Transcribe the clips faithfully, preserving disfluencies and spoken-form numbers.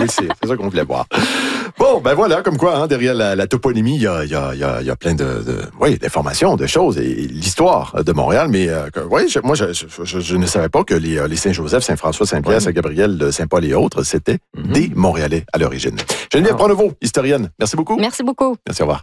c'est, c'est ça qu'on voulait voir. Bon, ben voilà, comme quoi, hein, derrière la, la toponymie, il y a, il y a, il y a, il y a plein de, de, oui, d'informations, de choses, et, et l'histoire de Montréal. Mais euh, que, oui, je, moi, je, je, je ne savais pas que les, les Saint-Joseph, Saint-François, Saint-Pierre, ouais. Saint-Gabriel, Saint-Paul et autres, c'était mm-hmm. des Montréalais à l'origine. Geneviève ah. Pronovo, historienne. Merci beaucoup. Merci beaucoup. Merci, au revoir.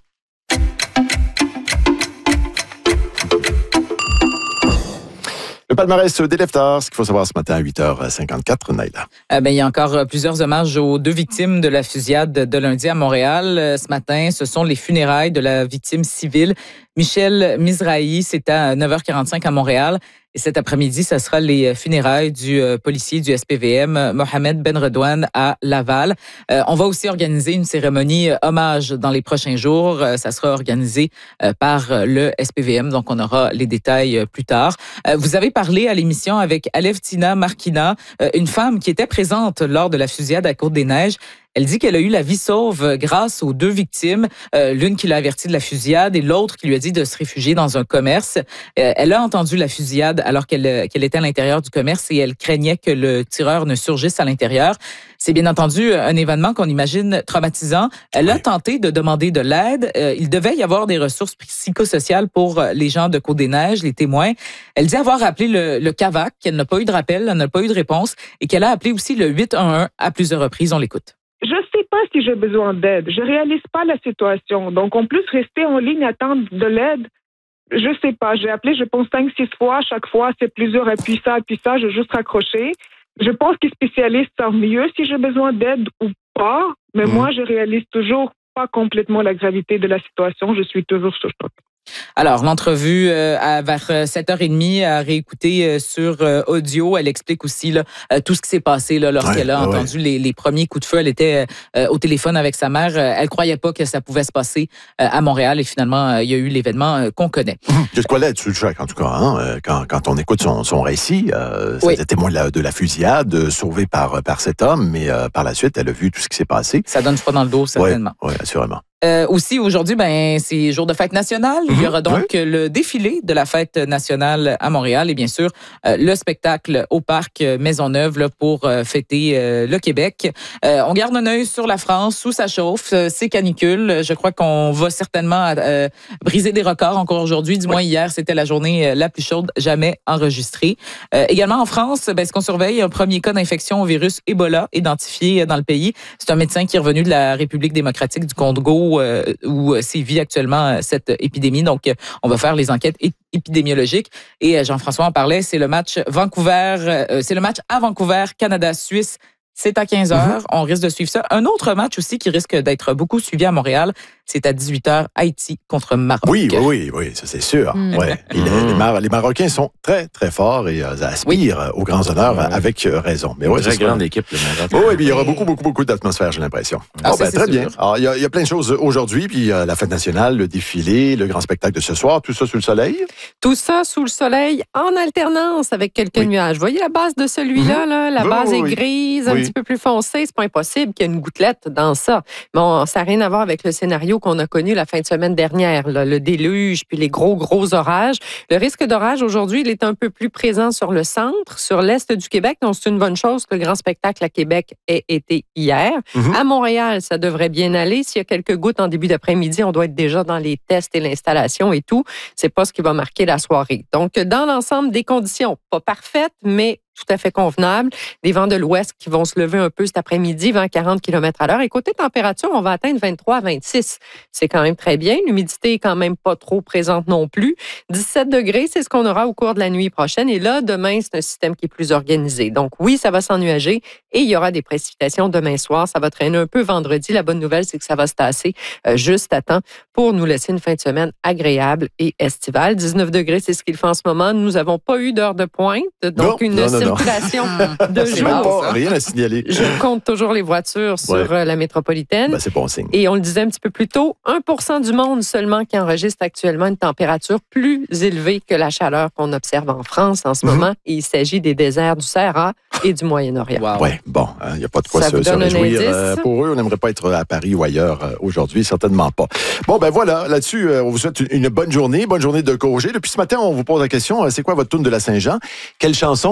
Le palmarès des Leftards, ce qu'il faut savoir ce matin à huit heures cinquante-quatre, Naïla. Euh, ben, il y a encore plusieurs hommages aux deux victimes de la fusillade de lundi à Montréal. Euh, ce matin, ce sont les funérailles de la victime civile Michel Mizrahi. C'est à neuf heures quarante-cinq à Montréal. Et cet après-midi, ce sera les funérailles du euh, policier du S P V M, Mohamed Benredouane, à Laval. Euh, on va aussi organiser une cérémonie euh, hommage dans les prochains jours. Euh, ça sera organisé euh, par le S P V M, donc on aura les détails euh, plus tard. Euh, vous avez parlé à l'émission avec Alevtina Markina, euh, une femme qui était présente lors de la fusillade à Côte-des-Neiges. Elle dit qu'elle a eu la vie sauve grâce aux deux victimes, euh, l'une qui l'a averti de la fusillade et l'autre qui lui a dit de se réfugier dans un commerce. Euh, elle a entendu la fusillade alors qu'elle, qu'elle était à l'intérieur du commerce et elle craignait que le tireur ne surgisse à l'intérieur. C'est bien entendu un événement qu'on imagine traumatisant. Elle a oui. tenté de demander de l'aide. Euh, il devait y avoir des ressources psychosociales pour les gens de Côte-des-Neiges, les témoins. Elle dit avoir appelé le, le C A V A C, qu'elle n'a pas eu de rappel, elle n'a pas eu de réponse et qu'elle a appelé aussi le huit un un à plusieurs reprises. On l'écoute. Je ne sais pas si j'ai besoin d'aide. Je réalise pas la situation. Donc, en plus, rester en ligne, attendre de l'aide, je sais pas. J'ai appelé, je pense, cinq, six fois. Chaque fois, c'est plusieurs, appuie ça, appuie ça. J'ai juste raccroché. Je pense que les spécialistes savent mieux si j'ai besoin d'aide ou pas. Mais mmh. moi, je réalise toujours pas complètement la gravité de la situation. Je suis toujours sous choc. Alors, l'entrevue euh, à vers sept heures trente à réécouter euh, sur euh, audio. Elle explique aussi là, euh, tout ce qui s'est passé là, lorsqu'elle ouais, a ouais. entendu les, les premiers coups de feu. Elle était euh, au téléphone avec sa mère. Euh, elle croyait pas que ça pouvait se passer euh, à Montréal et finalement, euh, il y a eu l'événement euh, qu'on connaît. Il y a de quoi là dessus le choc, en tout cas. Hein? Quand, quand on écoute son, son récit, euh, oui. c'était témoin de la, de la fusillade euh, sauvée par, par cet homme, mais euh, par la suite, elle a vu tout ce qui s'est passé. Ça donne froid dans le dos, certainement. Oui, ouais, assurément. Euh, aussi, aujourd'hui, ben, c'est jour de fête nationale. Il y aura donc oui. le défilé de la fête nationale à Montréal et bien sûr, euh, le spectacle au parc Maisonneuve là, pour euh, fêter euh, le Québec. Euh, on garde un œil sur la France où ça chauffe. C'est canicule. Je crois qu'on va certainement euh, briser des records encore aujourd'hui. Du moins, oui. hier, c'était la journée la plus chaude jamais enregistrée. Euh, également en France, ben, ce qu'on surveille, un premier cas d'infection au virus Ebola identifié dans le pays. C'est un médecin qui est revenu de la République démocratique du Congo Euh, où sévit actuellement cette épidémie. Donc, on va faire les enquêtes épidémiologiques. Et Jean-François en parlait, c'est le match Vancouver, euh, c'est le match à Vancouver, Canada-Suisse. C'est à quinze heures. Mm-hmm. On risque de suivre ça. Un autre match aussi qui risque d'être beaucoup suivi à Montréal, c'est à dix-huit heures, Haïti contre Maroc. Oui, oui, oui, oui, ça c'est sûr. Mm. Ouais. Et les, les, Mar- les Marocains sont très, très forts et euh, aspirent oui. aux grands honneurs ouais. avec euh, raison. Mais ouais, c'est une grande équipe, le Maroc. Oh, et puis il y aura beaucoup, beaucoup, beaucoup d'atmosphère, j'ai l'impression. Ah, oh, ça, ben, très sûr. bien. Alors, il y, a, il y a plein de choses aujourd'hui, puis euh, la fête nationale, le défilé, le grand spectacle de ce soir, tout ça sous le soleil. Tout ça sous le soleil, en alternance avec quelques oui. nuages. Vous voyez la base de celui-là, mm-hmm. là, la oh, base oui, est grise, oui. un petit peu plus foncée. C'est pas impossible qu'il y ait une gouttelette dans ça. Bon, ça n'a rien à voir avec le scénario qu'on a connu la fin de semaine dernière, là, le déluge puis les gros, gros orages. Le risque d'orage aujourd'hui, il est un peu plus présent sur le centre, sur l'est du Québec. Donc, c'est une bonne chose que le grand spectacle à Québec ait été hier. Mm-hmm. À Montréal, ça devrait bien aller. S'il y a quelques gouttes en début d'après-midi, on doit être déjà dans les tests et l'installation et tout. C'est pas ce qui va marquer la soirée. Donc, dans l'ensemble, des conditions pas parfaites, mais tout à fait convenable. Des vents de l'ouest qui vont se lever un peu cet après-midi, vent quarante kilomètres à l'heure. Et côté température, on va atteindre vingt-trois à vingt-six. C'est quand même très bien. L'humidité est quand même pas trop présente non plus. dix-sept degrés, c'est ce qu'on aura au cours de la nuit prochaine. Et là, demain, c'est un système qui est plus organisé. Donc oui, ça va s'ennuager et il y aura des précipitations demain soir. Ça va traîner un peu vendredi. La bonne nouvelle, c'est que ça va se tasser euh, juste à temps pour nous laisser une fin de semaine agréable et estivale. dix-neuf degrés, c'est ce qu'il fait en ce moment. Nous n'avons pas eu d'heure de pointe, donc non, une non, non, circulation non. de jour. Rien à signaler. Je compte toujours les voitures sur ouais. la métropolitaine. Ben, c'est bon signe. Et on le disait un petit peu plus tôt, un pour cent du monde seulement qui enregistre actuellement une température plus élevée que la chaleur qu'on observe en France en ce mm-hmm. moment. Et il s'agit des déserts du Sahara et du Moyen-Orient. Wow. Oui, bon, il hein, n'y a pas de quoi se, se réjouir. Euh, pour eux, on n'aimerait pas être à Paris ou ailleurs euh, aujourd'hui, certainement pas. Bon, ben voilà, là-dessus, euh, on vous souhaite une, une bonne journée, bonne journée de congé. Depuis ce matin, on vous pose la question, euh, c'est quoi votre tune de la Saint-Jean? Quelle chanson euh,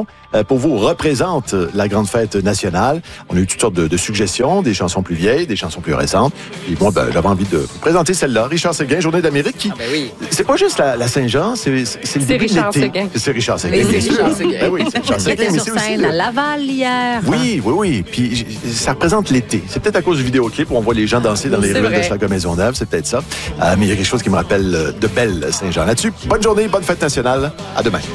pour vous, représente la grande fête nationale. On a eu toutes sortes de, de suggestions, des chansons plus vieilles, des chansons plus récentes. Et moi, ben, j'avais envie de vous présenter celle-là. Richard Séguin, Journée d'Amérique, qui... Ah ben oui. C'est pas juste la, la Saint-Jean, c'est, c'est le début de Richard l'été. Séguin. C'est Richard Séguin. Oui, c'est bien sûr. Richard Séguin. Ben oui, c'est Richard Il Séguin, était mais sur c'est aussi scène le- à Laval hier. Oui, oui, oui. Puis j- ça représente l'été. C'est peut-être à cause du vidéoclip où on voit les gens danser dans les C'est ruelles de vrai. Schlager-Maisonneuve. C'est peut-être ça. Euh, mais il y a quelque chose qui me rappelle euh, de belle Saint-Jean. Là-dessus, bonne journée, bonne fête nationale. À demain.